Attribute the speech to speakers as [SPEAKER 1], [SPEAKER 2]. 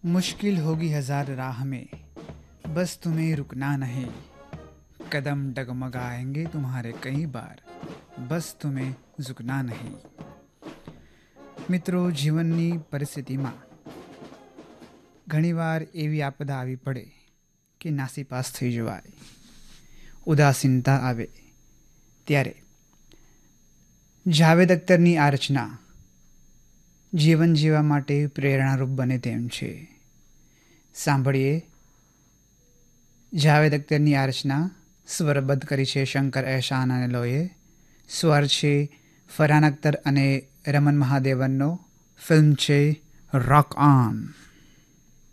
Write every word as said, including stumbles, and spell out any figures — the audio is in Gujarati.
[SPEAKER 1] मुश्किल होगी हजार राह में, बस तुम्हें रुकना नहीं. कदम डगमगाएंगे तुम्हारे कई बार, बस तुम्हें ઝુકના નહીં. મિત્રો, જીવનની પરિસ્થિતિમાં ઘણીવાર એવી આપદા આવી પડે કે નાસીપાસ થઈ જવાય, ઉદાસીનતા આવે, ત્યારે જાવેદ અખ્તરની આ રચના જીવન જીવવા માટે પ્રેરણારૂપ બને તેમ છે. સાંભળીએ જાવેદ અખ્તરની આ રચના. સ્વરબદ્ધ કરી છે શંકર એહસાન અને લોએ. સ્વર છે ફરહાન અખ્તર અને રમન મહાદેવનનો. ફિલ્મ છે રોક ઓન.